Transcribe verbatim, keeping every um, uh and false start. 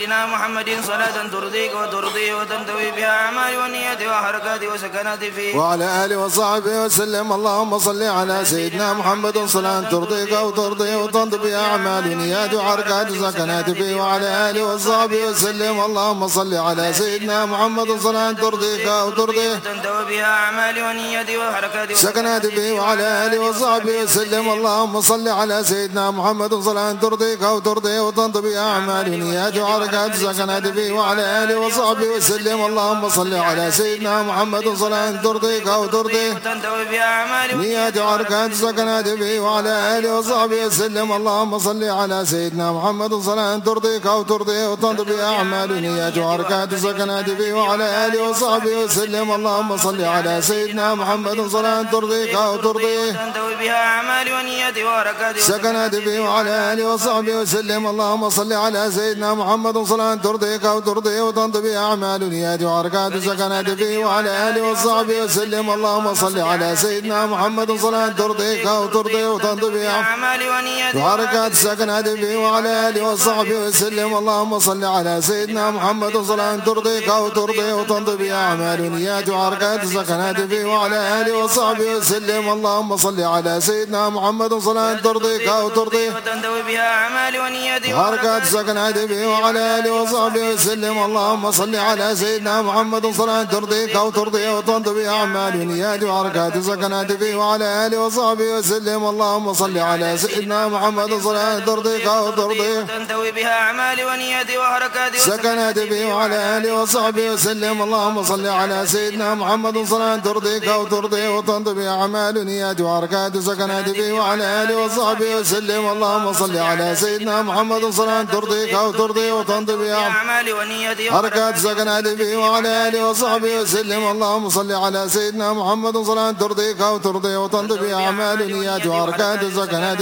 سيدنا محمد صلاة ترضيك وترضيه وتنتوي بها أعمال والنية وحركات وسكنات فيه وعلى آله وصحبه وسلم. اللهم صل على سيدنا محمد صلاة ترضيك وترضيه وتنتوي بها أعمال والنيات وحركات وسكنات فيه. وعلى آله وصحبه وسلم. اللهم صل على سيدنا محمد صلاة ترضيك وترضيه وتنتوي بها أعمال والنية وحركات سكنات فيه. وعلى آله وصحبه وسلم. اللهم صل على سيدنا محمد صلاة ترضيك وترضيه وتنتوي بها أعمال والنيات وحركات سكنات فيه. وعلى آله وصحبه وسلم. اللهم صل على سيدنا محمد صلاة ترضيك وترضيه وتنتوي بها أعمال نيات وحركات سكنات فيه. وعلى آله وصحبه وسلم. اللهم صل على سيدنا محمد صلاة ترضيك وترضيه وتنتوي بها أعمال نيات وحركات سكنات فيه. وعلى آله وصحبه وسلم. اللهم صل على سيدنا محمد صلاة ترضيك وترضيه وتنتوي بها أعمال والنية وحركات سكنات فيه. وعلى آله وصحبه وسلم. اللهم صل على سيدنا محمد صلاة ترضيك وترضيه وتنتوي بها أعمال نيات وحركات سكنات فيه. وعلى آله وصحبه وسلم. اللهم صل على سيدنا محمد صلاة ترضيك وترضيه وتنتوي بها أعمال ونية وحركات سكنات فيه. وعلى آله وصحبه وسلم. اللهم صل على سيدنا محمد صلاة ترضيك وترضيه وتنتوي بها أعمال نيات وحركات سكنات فيه. وعلى آله وصحبه وسلم. اللهم صل على سيدنا محمد صلاة ترضيك وترضيه وتنتوي بها أعمال ونية وحركات سكنات فيه. وعلى آله وصحبه وسلم. اللهم صل على سيدنا محمد صلاة ترضيك وترضيه وتنتوي بها أعمال نيات وحركات سكنات فيه. وعلى آله وصحبه وسلم. اللهم صل على سيدنا محمد صلاة ترضيك وترضيه وتنتوي بها أعمال ونية وحركات سكنات فيه. وعلى آله وصحبه وسلم. اللهم صل على سيدنا محمد صلاة ترضيك وترضيه وتنتوي بها أعمال نيات وحركات سكنات فيه. وعلى آله وصحبه وسلم. اللهم صل على سيدنا محمد صلاة ترضيك وترضيه وتنتوي بها أعمال ونية حركات سكنات فيه. وعلى آله وصحبه وسلم. اللهم صل على سيدنا محمد صلاة ترضيك وترضيه وتنتوي بها أعمال نيات وحركات سكنات